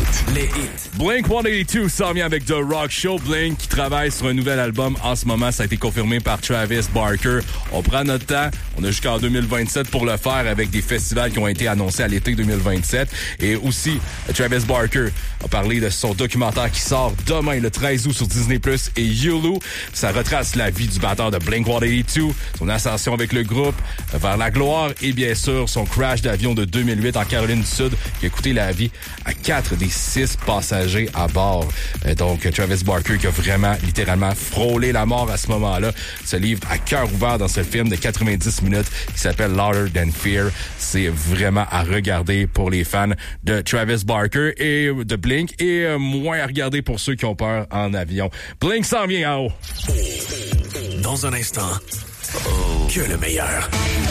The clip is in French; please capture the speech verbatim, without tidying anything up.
hits. Les hits. Blink cent quatre-vingt-deux s'en vient avec The Rock Show. Blink qui travaille sur un nouvel album en ce moment. Ça a été confirmé par Travis Barker. On prend notre temps. On a jusqu'en deux mille vingt-sept pour le faire avec des festivals qui ont été annoncés à l'été deux mille vingt-sept. Et aussi, Travis Barker a parlé de son documentaire qui sort demain, le treize août, sur Disney plus et Hulu. Ça retrace la vie du batteur de Blink cent quatre-vingt-deux, son ascension avec le groupe vers la gloire et bien sûr son crash d'avion de deux mille huit en Caroline du Sud qui a coûté la vie à quatre des six passagers à bord. Donc, Travis Barker qui a vraiment, littéralement, frôlé la mort à ce moment-là, se livre à cœur ouvert dans ce film de quatre-vingt-dix minutes qui s'appelle Louder Than Fear. C'est vraiment à regarder pour les fans de Travis Barker et de Blink et moins à regarder pour ceux qui ont peur en avion. Blink s'en vient en haut. Dans un instant, que le meilleur.